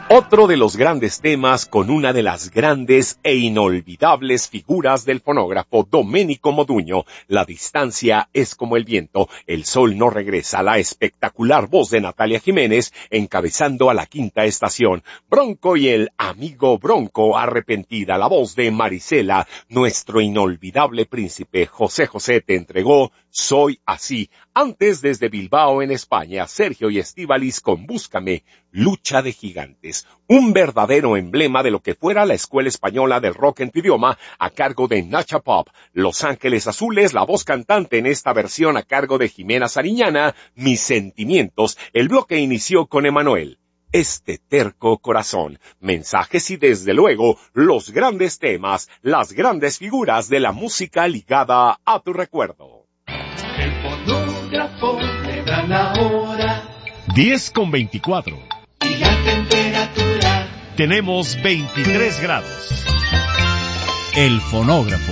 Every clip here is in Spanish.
Otro de los grandes temas con una de las grandes e inolvidables figuras del fonógrafo, Domenico Modugno. La distancia es como el viento, el sol no regresa. La espectacular voz de Natalia Jiménez encabezando a la quinta estación. Bronco y el amigo Bronco, Arrepentida. La voz de Marisela. Nuestro inolvidable príncipe José José te entregó Soy Así. Antes, desde Bilbao en España, Sergio y Estíbaliz con Búscame, Lucha de Gigantes. Un verdadero emblema de lo que fuera la escuela española del rock en tu idioma, a cargo de Nacha Pop. Los Ángeles Azules, la voz cantante en esta versión a cargo de Jimena Sariñana, Mis Sentimientos. El bloque inició con Emanuel. Este terco corazón. Mensajes y desde luego los grandes temas, las grandes figuras de la música ligada a tu recuerdo. El fonógrafo le da la hora. 10:24. Y la temperatura. Tenemos 23 grados. El fonógrafo.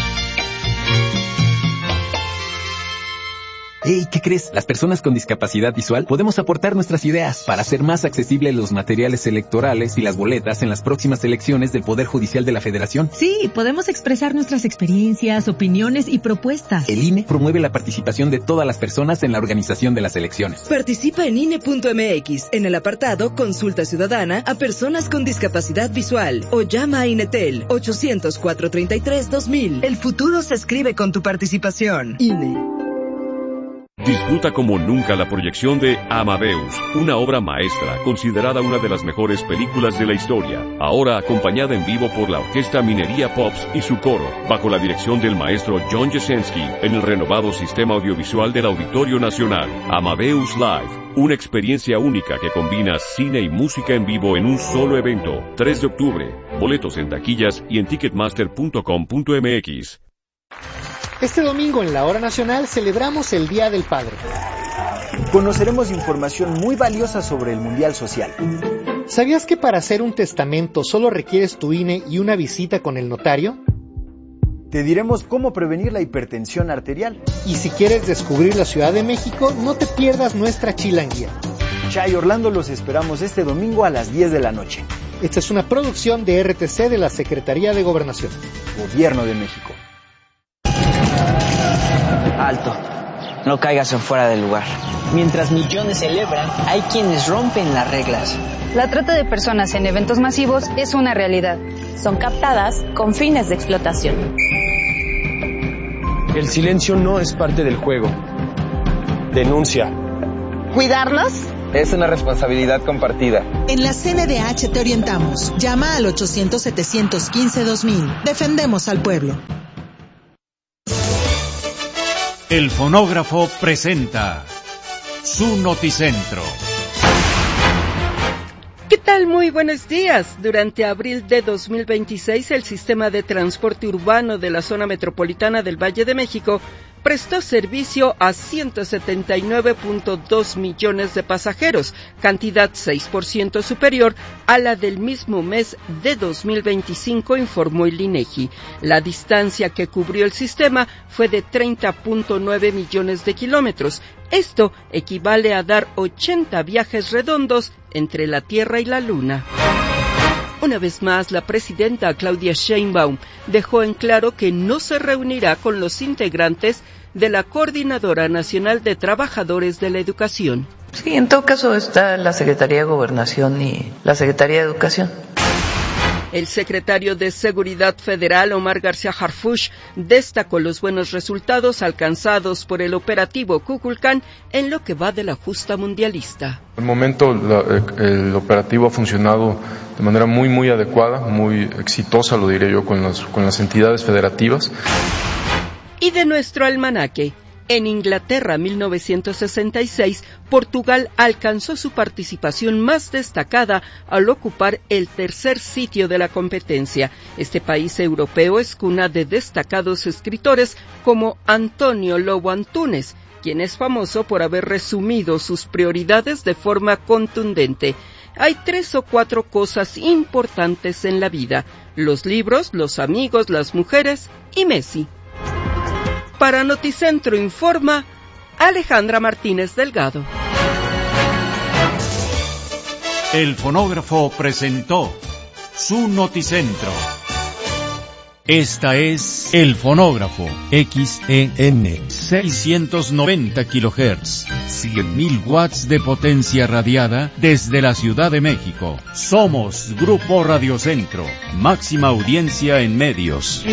Hey, ¿qué crees? Las personas con discapacidad visual podemos aportar nuestras ideas para hacer más accesibles los materiales electorales y las boletas en las próximas elecciones del Poder Judicial de la Federación. Sí, podemos expresar nuestras experiencias, opiniones y propuestas. El INE promueve la participación de todas las personas en la organización de las elecciones. Participa en INE.mx, en el apartado Consulta Ciudadana a personas con discapacidad visual, o llama a INETEL 800-433-2000. El futuro se escribe con tu participación. INE. Disfruta como nunca la proyección de Amadeus, una obra maestra considerada una de las mejores películas de la historia, ahora acompañada en vivo por la Orquesta Minería Pops y su coro, bajo la dirección del maestro John Jasenski, en el renovado sistema audiovisual del Auditorio Nacional. Amadeus Live, una experiencia única que combina cine y música en vivo en un solo evento. 3 de octubre, boletos en taquillas y en ticketmaster.com.mx. Este domingo en la Hora Nacional celebramos el Día del Padre. Conoceremos información muy valiosa sobre el Mundial Social. ¿Sabías que para hacer un testamento solo requieres tu INE y una visita con el notario? Te diremos cómo prevenir la hipertensión arterial. Y si quieres descubrir la Ciudad de México, no te pierdas nuestra chilanguía. Chay Orlando, los esperamos este domingo a las 10 de la noche. Esta es una producción de RTC de la Secretaría de Gobernación. Gobierno de México. Alto, no caigas en fuera del lugar. Mientras millones celebran, hay quienes rompen las reglas. La trata de personas en eventos masivos es una realidad. Son captadas con fines de explotación. El silencio no es parte del juego. Denuncia. ¿Cuidarnos? Es una responsabilidad compartida. En la CNDH te orientamos. Llama al 800-715-2000. Defendemos al pueblo. El fonógrafo presenta su noticentro. ¿Qué tal? Muy buenos días. Durante abril de 2026, el sistema de transporte urbano de la zona metropolitana del Valle de México prestó servicio a 179.2 millones de pasajeros, cantidad 6% superior a la del mismo mes de 2025, informó el INEGI. La distancia que cubrió el sistema fue de 30.9 millones de kilómetros. Esto equivale a dar 80 viajes redondos entre la Tierra y la Luna. Una vez más, la presidenta Claudia Sheinbaum dejó en claro que no se reunirá con los integrantes de la Coordinadora Nacional de Trabajadores de la Educación. Sí, en todo caso está la Secretaría de Gobernación y la Secretaría de Educación. El secretario de Seguridad Federal, Omar García Harfuch, destacó los buenos resultados alcanzados por el operativo Kukulcán en lo que va de la justa mundialista. Al momento el operativo ha funcionado de manera muy adecuada, muy exitosa, lo diré yo, con las entidades federativas. Y de nuestro almanaque. En Inglaterra, 1966, Portugal alcanzó su participación más destacada al ocupar el tercer sitio de la competencia. Este país europeo es cuna de destacados escritores como Antonio Lobo Antunes, quien es famoso por haber resumido sus prioridades de forma contundente. Hay 3 o 4 cosas importantes en la vida: los libros, los amigos, las mujeres y Messi. Para Noticentro informa Alejandra Martínez Delgado. El fonógrafo presentó su noticentro. Esta es El Fonógrafo, XEN 690 kHz, 100.000 watts de potencia radiada desde la Ciudad de México. Somos Grupo Radio Centro, máxima audiencia en medios.